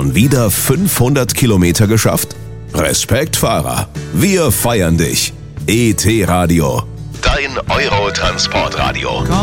Schon wieder 500 Kilometer geschafft? Respekt, Fahrer. Wir feiern dich. ET Radio. Dein Eurotransportradio.